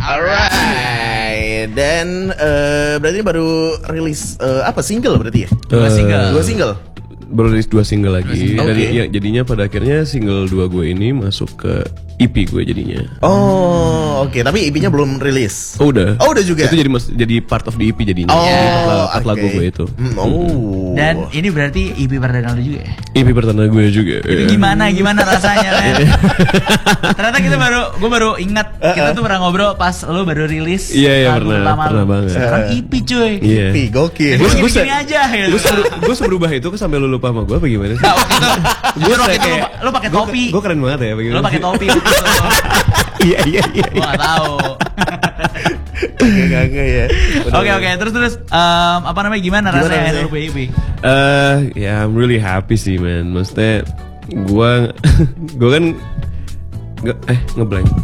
Alright. Dan berarti ini baru rilis single berarti ya? Dua single. Baru rilis 2 single lagi. Dan Okay. ya, jadinya pada akhirnya single 2 gue ini masuk ke EP gue jadinya. Oh, oke. Tapi EP-nya belum rilis. Oh udah. Oh, udah juga. Itu jadi part of the EP jadinya. Oh, Jadi part oke. lagu gue itu. Dan ini berarti EP perdana lu juga ya? EP pertama gue juga. Itu gimana rasanya, Len? Ternyata gue baru ingat kita tuh pernah ngobrol pas lu baru rilis. Iya, lagu pernah pertama lu. banget. Sekarang EP cuy. Iya. EP, gokil. Gini aja gitu. Gue seberubah itu sampai lu lupa sama gue apa gimana sih? Nah, waktu itu lu pakai topi. Gue keren banget ya. Lu pakai topi. Iya. Gue gak tahu. Gak ya. Oke, terus gimana rasanya lu EP? Ya I'm really happy sih man. Maksudnya gue kan ngeblank.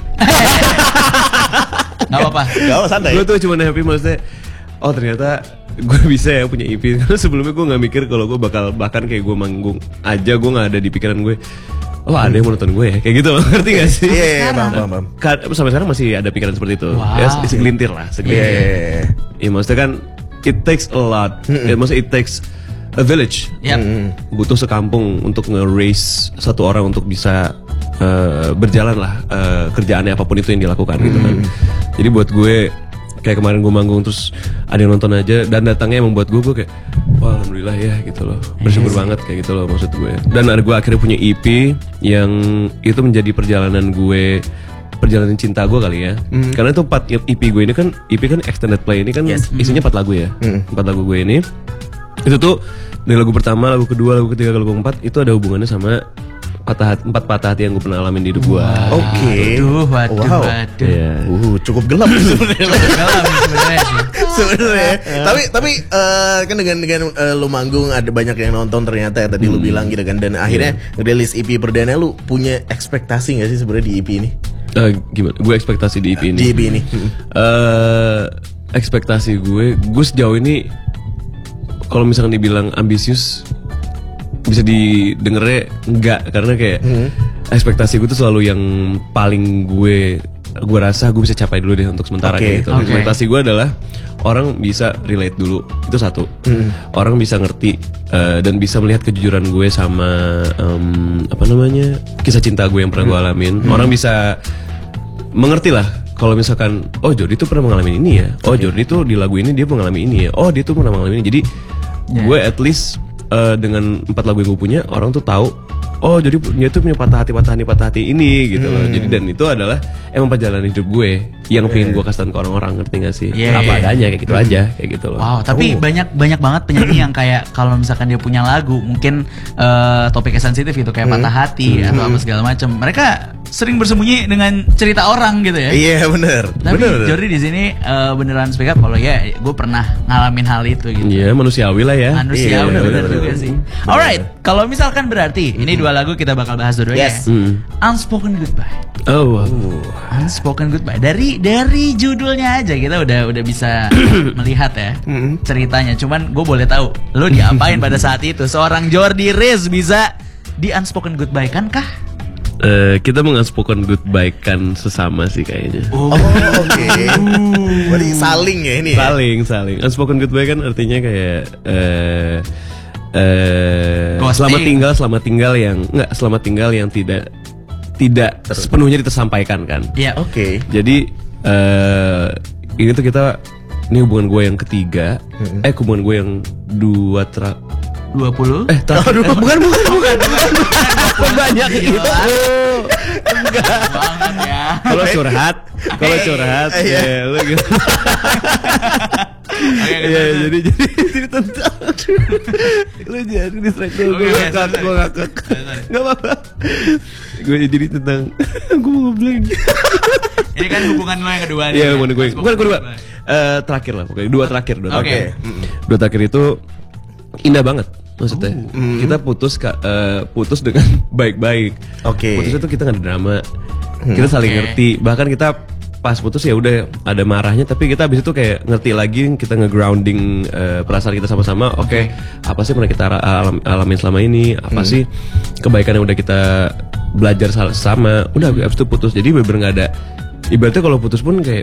Gak apa-apa. Gak apa, santai. Gue tuh cuma happy maksudnya. Oh ternyata gue bisa ya punya EP. Karena sebelumnya gue nggak mikir kalau gue bakal bahkan kayak gue manggung aja gue nggak ada di pikiran gue. Oh ada yang mau nonton gue ya kayak gitu loh, ngerti gak sih? Iya, paham. Sampai sekarang masih ada pikiran seperti itu. Wow. Ya segelintir lah, segelintir. Ya maksudnya kan it takes a lot. Ya, maksudnya it takes a village. Yep. Butuh sekampung untuk nge-raise satu orang untuk bisa berjalan lah kerjaannya apapun itu yang dilakukan gitu kan. Jadi buat gue kayak kemarin gue manggung terus ada yang nonton aja dan datangnya emang buat gue kayak wah alhamdulillah ya gitu loh, bersyukur banget kayak gitu loh maksud gue. Dan gue akhirnya punya EP yang itu menjadi perjalanan cinta gue kali ya. Karena itu EP gue ini kan EP kan extended play ini kan isinya 4 lagu ya. 4 lagu gue ini itu tuh dari lagu pertama, lagu kedua, lagu ketiga, lagu keempat itu ada hubungannya sama 4 patah hati yang gue pernah alamin di hidup gue. Oke. Waduh. Iya. Cukup gelap sebenarnya. Sebenarnya. Tapi kan dengan lu manggung ada banyak yang nonton ternyata ya tadi lu bilang gitu kan, dan akhirnya rilis EP perdana, lu punya ekspektasi nggak sih sebenarnya di EP ini? Gimana? Gue ekspektasi di EP ini. Di EP ini. Ekspektasi gue sejauh ini kalau misalkan dibilang ambisius bisa didengarnya enggak, karena kayak ekspektasi gue tuh selalu yang paling gue rasa gue bisa capai dulu deh untuk sementara kayak gitu. Ekspektasi gue adalah orang bisa relate dulu, itu satu. Orang bisa ngerti dan bisa melihat kejujuran gue sama kisah cinta gue yang pernah gue alamin. Orang bisa mengerti lah kalau misalkan oh Jordi tuh pernah mengalami ini ya. Oh Jordi tuh di lagu ini dia mengalami ini ya. Oh dia tuh pernah mengalami ini. Jadi gue at least dengan 4 lagu yang gue punya, orang tuh tahu oh jadi dia tuh punya patah hati ini gitu loh. Jadi dan itu adalah emang perjalanan hidup gue yang pengen gue kasih ke orang-orang, ngerti gak sih? Apa adanya kayak gitu aja kayak gitu loh. Wow, tapi banyak banget penyanyi yang kayak kalau misalkan dia punya lagu mungkin topiknya sensitif gitu kayak patah hati atau apa segala macam, mereka sering bersembunyi dengan cerita orang gitu ya. Iya benar. Tapi Jordi di sini beneran speak up kalau ya gue pernah ngalamin hal itu gitu. Iya manusiawi lah ya. Manusiawi bener juga sih. Alright, kalau misalkan berarti ini 2 lagu kita bakal bahas dua-duanya. Yes. Unspoken Goodbye. Oh, Unspoken Goodbye. Dari judulnya aja kita udah bisa melihat ya ceritanya. Cuman gue boleh tahu lo diapain pada saat itu? Seorang Jordi Riz bisa di Unspoken Goodbye kan kah? Kita mengunspoken goodbye kan sesama sih kayaknya. Oke. Berarti saling ya ini ya? Saling. Unspoken goodbye kan artinya kayak selamat tinggal yang tidak sepenuhnya tersampaikan kan. Iya. Oke. Jadi ini tuh ini hubungan gue yang ketiga, hubungan gue yang 20. Bukan. Banyak gitu. Enggak. Banget ya. Kalau curhat, ya lu gitu. Iya, jadi tentang lu jadi distract dulu. Gue ngakak. Enggak apa-apa. Gue jadi tentang gue mau ngeblank. Ini kan hubungan lo yang kedua nih. Iya, hubungan gue. Bukan kedua. Terakhir lah pokoknya. Dua terakhir. Dua terakhir itu indah banget. Maksudnya kita putus dengan baik-baik. Putusnya tuh kita nggak ada drama, kita saling ngerti. Bahkan kita pas putus ya udah ada marahnya, tapi kita abis itu kayak ngerti lagi, kita nge-grounding perasaan kita sama-sama. Oke, apa sih pernah kita alamin selama ini? Apa sih kebaikan yang udah kita belajar sama? Udah abis itu putus. Jadi bener-bener nggak ada. Ibaratnya kalau putus pun kayak